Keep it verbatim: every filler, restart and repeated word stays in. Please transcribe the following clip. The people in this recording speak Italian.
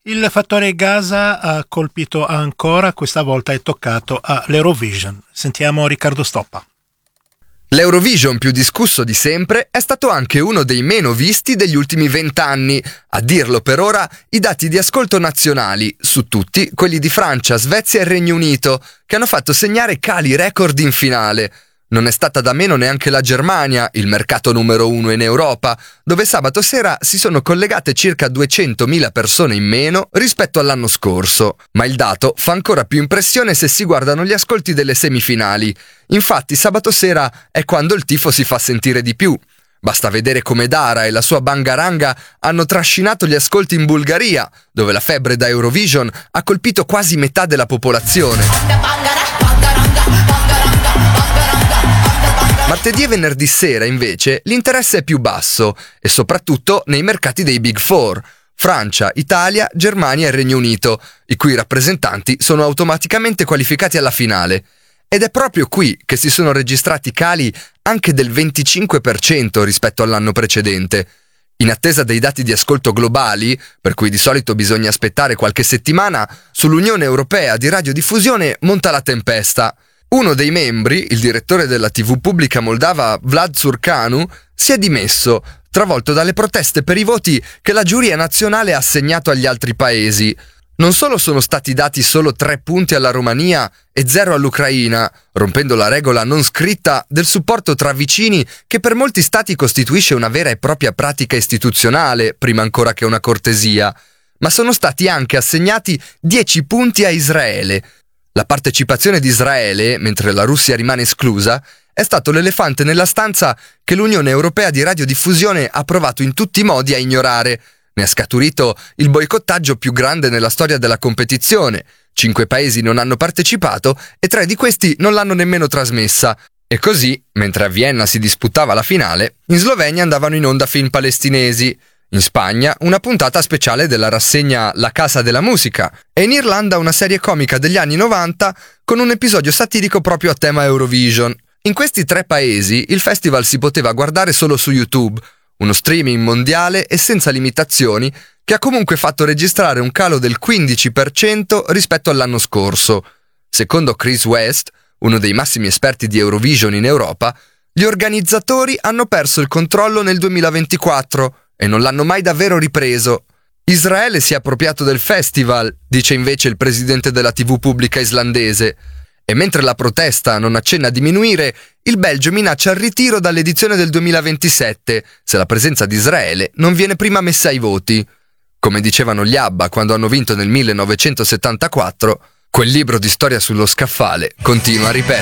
Il fattore Gaza ha colpito ancora, questa volta è toccato all'Eurovision. Sentiamo Riccardo Stoppa. L'Eurovision più discusso di sempre è stato anche uno dei meno visti degli ultimi vent'anni. A dirlo per ora i dati di ascolto nazionali, su tutti quelli di Francia, Svezia e Regno Unito, che hanno fatto segnare cali record in finale. Non è stata da meno neanche la Germania, il mercato numero uno in Europa, dove sabato sera si sono collegate circa duecentomila persone in meno rispetto all'anno scorso. Ma il dato fa ancora più impressione se si guardano gli ascolti delle semifinali. Infatti sabato sera è quando il tifo si fa sentire di più. Basta vedere come Dara e la sua Bangaranga hanno trascinato gli ascolti in Bulgaria, dove la febbre da Eurovision ha colpito quasi metà della popolazione. Martedì e venerdì sera, invece, l'interesse è più basso, e soprattutto nei mercati dei Big Four, Francia, Italia, Germania e Regno Unito, i cui rappresentanti sono automaticamente qualificati alla finale. Ed è proprio qui che si sono registrati cali anche del venticinque per cento rispetto all'anno precedente. In attesa dei dati di ascolto globali, per cui di solito bisogna aspettare qualche settimana, sull'Unione Europea di Radiodiffusione monta la tempesta. Uno dei membri, il direttore della tivù pubblica moldava Vlad Surcanu, si è dimesso, travolto dalle proteste per i voti che la giuria nazionale ha assegnato agli altri paesi. Non solo sono stati dati solo tre punti alla Romania e zero all'Ucraina, rompendo la regola non scritta del supporto tra vicini che per molti stati costituisce una vera e propria pratica istituzionale, prima ancora che una cortesia, ma sono stati anche assegnati dieci punti a Israele. La partecipazione di Israele, mentre la Russia rimane esclusa, è stato l'elefante nella stanza che l'Unione Europea di Radiodiffusione ha provato in tutti i modi a ignorare. Ne è scaturito il boicottaggio più grande nella storia della competizione. Cinque paesi non hanno partecipato e tre di questi non l'hanno nemmeno trasmessa. E così, mentre a Vienna si disputava la finale, in Slovenia andavano in onda film palestinesi. In Spagna una puntata speciale della rassegna La Casa della Musica e in Irlanda una serie comica degli anni novanta con un episodio satirico proprio a tema Eurovision. In questi tre paesi il festival si poteva guardare solo su YouTube, uno streaming mondiale e senza limitazioni che ha comunque fatto registrare un calo del quindici per cento rispetto all'anno scorso. Secondo Chris West, uno dei massimi esperti di Eurovision in Europa, gli organizzatori hanno perso il controllo nel duemilaventiquattro e non l'hanno mai davvero ripreso. Israele si è appropriato del festival, dice invece il presidente della tivù pubblica islandese. E mentre la protesta non accenna a diminuire, il Belgio minaccia il ritiro dall'edizione del duemilaventisette, se la presenza di Israele non viene prima messa ai voti. Come dicevano gli ABBA quando hanno vinto nel millenovecentosettantaquattro, quel libro di storia sullo scaffale continua a ripetere.